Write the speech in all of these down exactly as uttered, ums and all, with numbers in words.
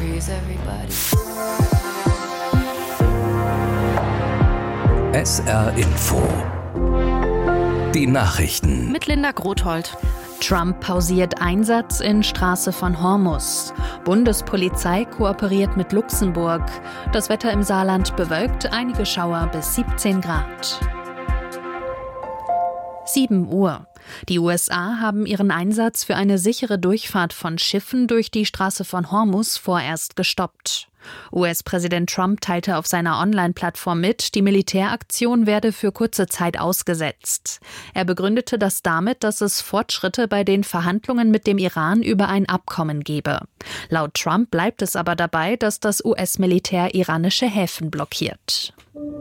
S R Info. Die Nachrichten. Mit Linda Grothold. Trump pausiert Einsatz in Straße von Hormuz. Bundespolizei kooperiert mit Luxemburg. Das Wetter im Saarland bewölkt, einige Schauer bis siebzehn Grad. sieben Uhr. Die U S A haben ihren Einsatz für eine sichere Durchfahrt von Schiffen durch die Straße von Hormuz vorerst gestoppt. U S-Präsident Trump teilte auf seiner Online-Plattform mit, die Militäraktion werde für kurze Zeit ausgesetzt. Er begründete das damit, dass es Fortschritte bei den Verhandlungen mit dem Iran über ein Abkommen gebe. Laut Trump bleibt es aber dabei, dass das U S-Militär iranische Häfen blockiert.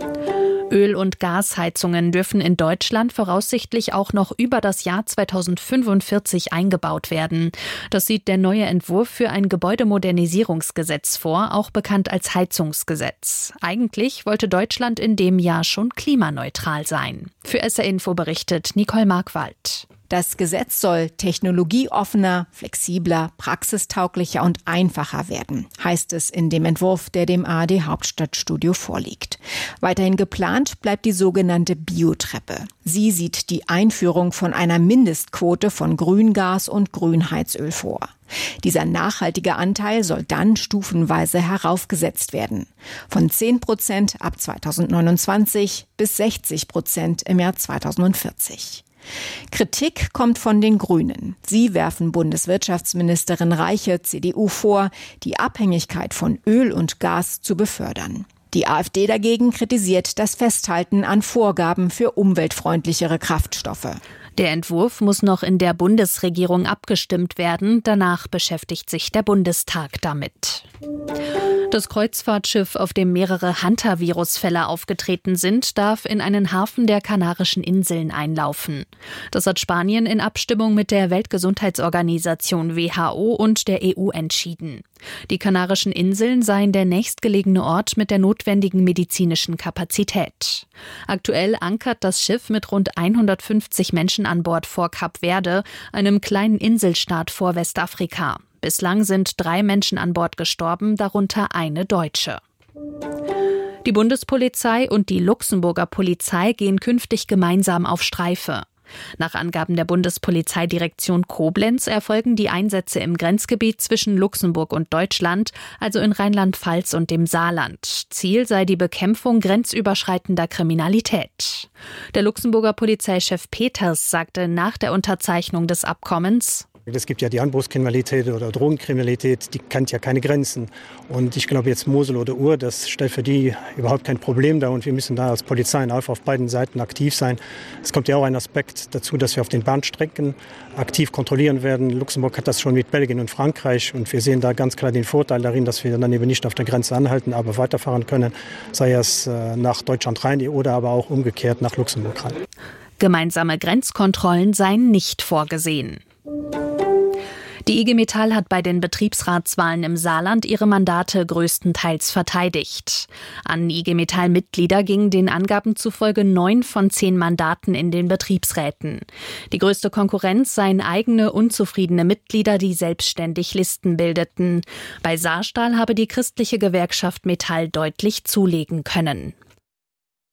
Öl- und Gasheizungen dürfen in Deutschland voraussichtlich auch noch über das Jahr zweitausendfünfundvierzig eingebaut werden. Das sieht der neue Entwurf für ein Gebäudemodernisierungsgesetz vor, auch bekannt als Heizungsgesetz. Eigentlich wollte Deutschland in dem Jahr schon klimaneutral sein. Für S R Info berichtet Nicole Markwald. Das Gesetz soll technologieoffener, flexibler, praxistauglicher und einfacher werden, heißt es in dem Entwurf, der dem A R D-Hauptstadtstudio vorliegt. Weiterhin geplant bleibt die sogenannte Biotreppe. Sie sieht die Einführung von einer Mindestquote von Grüngas und Grünheizöl vor. Dieser nachhaltige Anteil soll dann stufenweise heraufgesetzt werden. Von zehn Prozent ab zweitausendneunundzwanzig bis sechzig Prozent im Jahr zweitausendvierzig. Kritik kommt von den Grünen. Sie werfen Bundeswirtschaftsministerin Reiche, C D U, vor, die Abhängigkeit von Öl und Gas zu befördern. Die AfD dagegen kritisiert das Festhalten an Vorgaben für umweltfreundlichere Kraftstoffe. Der Entwurf muss noch in der Bundesregierung abgestimmt werden. Danach beschäftigt sich der Bundestag damit. Das Kreuzfahrtschiff, auf dem mehrere Hunter-Virus-Fälle aufgetreten sind, darf in einen Hafen der Kanarischen Inseln einlaufen. Das hat Spanien in Abstimmung mit der Weltgesundheitsorganisation W H O und der E U entschieden. Die Kanarischen Inseln seien der nächstgelegene Ort mit der notwendigen medizinischen Kapazität. Aktuell ankert das Schiff mit rund hundertfünfzig Menschen an Bord vor Kap Verde, einem kleinen Inselstaat vor Westafrika. Bislang sind drei Menschen an Bord gestorben, darunter eine Deutsche. Die Bundespolizei und die Luxemburger Polizei gehen künftig gemeinsam auf Streife. Nach Angaben der Bundespolizeidirektion Koblenz erfolgen die Einsätze im Grenzgebiet zwischen Luxemburg und Deutschland, also in Rheinland-Pfalz und dem Saarland. Ziel sei die Bekämpfung grenzüberschreitender Kriminalität. Der Luxemburger Polizeichef Peters sagte nach der Unterzeichnung des Abkommens: Es gibt ja die Anbruchskriminalität oder Drogenkriminalität, die kennt ja keine Grenzen. Und ich glaube jetzt Mosel oder Ruhr, das stellt für die überhaupt kein Problem dar. Und wir müssen da als Polizei einfach auf beiden Seiten aktiv sein. Es kommt ja auch ein Aspekt dazu, dass wir auf den Bahnstrecken aktiv kontrollieren werden. Luxemburg hat das schon mit Belgien und Frankreich. Und wir sehen da ganz klar den Vorteil darin, dass wir dann eben nicht auf der Grenze anhalten, aber weiterfahren können. Sei es nach Deutschland rein oder aber auch umgekehrt nach Luxemburg rein. Gemeinsame Grenzkontrollen seien nicht vorgesehen. Die I G Metall hat bei den Betriebsratswahlen im Saarland ihre Mandate größtenteils verteidigt. An I G Metall-Mitglieder gingen den Angaben zufolge neun von zehn Mandaten in den Betriebsräten. Die größte Konkurrenz seien eigene, unzufriedene Mitglieder, die selbstständig Listen bildeten. Bei Saarstahl habe die christliche Gewerkschaft Metall deutlich zulegen können.